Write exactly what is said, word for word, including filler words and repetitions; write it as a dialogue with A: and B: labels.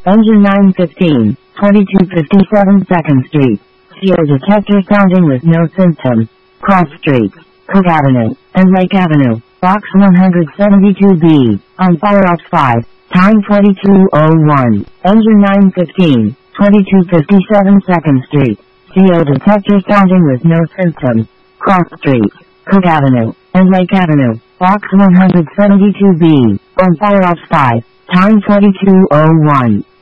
A: Engine nine fifteen, twenty-two fifty-seven second Street. C O detector sounding with no symptom. Cross Streets, Cook Avenue, and Lake Avenue. Box one seventy-two B, on Fire Ops five. Time twenty-two oh one. Engine nine fifteen, twenty-two fifty-seven second Street. C O detector sounding with no symptom. Cross Streets, Cook Avenue, and Lake Avenue. Box one seventy-two B, on Fire Ops five. Time twenty-two oh one.